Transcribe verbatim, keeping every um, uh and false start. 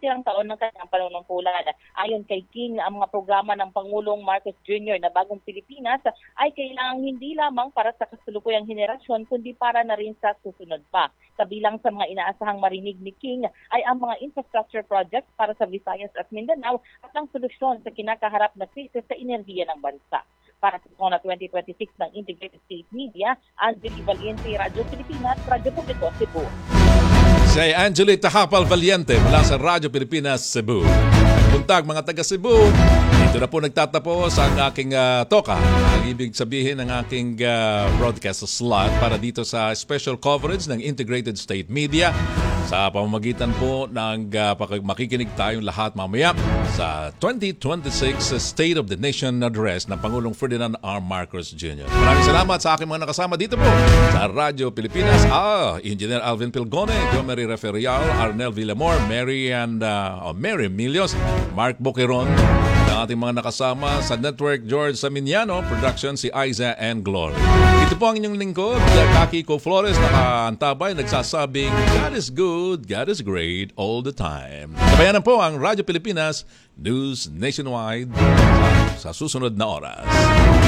natitirang taon ng kanyang panunungkulan. Ayon kay King, ang mga programa ng Pangulong Marcos Junior na Bagong Pilipinas ay kailangang hindi lamang para sa kasalukuyang henerasyon kundi para na rin sa susunod pa. Kabilang sa mga inaasahang marinig ni King ay ang mga infrastructure projects para sa Visayas at Mindanao at ang solusyon sa kinakaharap na krisis sa enerhiya ng bansa. Para sa Kona twenty twenty-six ng Integrated State Media, Angeli Valiente, Radyo Pilipinas, Radyo Publiko, Cebu. Si Angeli Tahapal Valiente mula sa Radyo Pilipinas, Cebu. Buntag mga taga Cebu, dito na po nagtatapos ang aking uh, toka. Ang ibig sabihin ng aking uh, broadcast slot para dito sa special coverage ng Integrated State Media sa pamamagitan po ng uh, makikinig tayong lahat mamaya sa twenty twenty-six State of the Nation Address ng Pangulong Ferdinand R. Marcos Junior Maraming salamat sa aking mga nakasama dito po sa Radyo Pilipinas. Ah, Engineer Alvin Pilgone, Gomery Referial, Arnel Villamor, Mary and uh, oh, Mary Milios, Mark Boqueron, ang ating mga nakasama sa network, George Saminiano, production si Aiza and Glory. Ito po ang inyong lingkod, Kaki Co Flores, nakaantabay, nagsasabing, God is good, God is great, all the time. Sabayan po ang Radyo Pilipinas, News Nationwide sa susunod na oras.